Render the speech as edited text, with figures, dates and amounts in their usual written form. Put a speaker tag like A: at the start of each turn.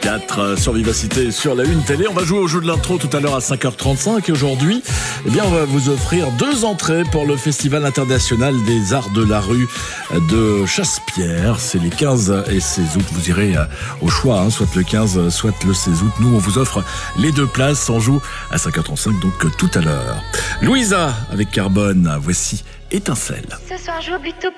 A: 4 sur Vivacité, sur la Une Télé. On va jouer au jeu de l'intro tout à l'heure à 5h35 et aujourd'hui, on va vous offrir 2 entrées pour le Festival international des arts de la rue de Chassepierre. C'est les 15 et 16 août. Vous irez au choix, soit le 15, soit le 16 août. Nous, on vous offre les 2 places. On joue à 5h35, donc tout à l'heure. Louisa avec Carbone, voici Étincelle.
B: Ce soir, je joue plutôt